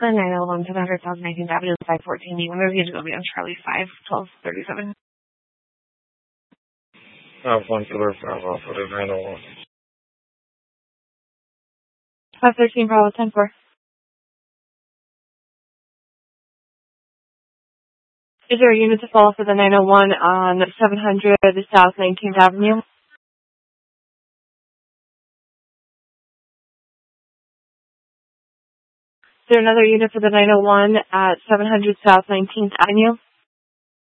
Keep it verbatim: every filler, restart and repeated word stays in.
The nine oh one, seven hundred South nineteenth Avenue, five fourteen. The owner of the unit will be on Charlie five, twelve thirty-seven. five one Killer Bravo for the nine oh one. five thirteen Bravo, ten four. Is there a unit to follow for the nine oh one on seven hundred South nineteenth Avenue? Is there another unit for the nine oh one at seven hundred South nineteenth Avenue?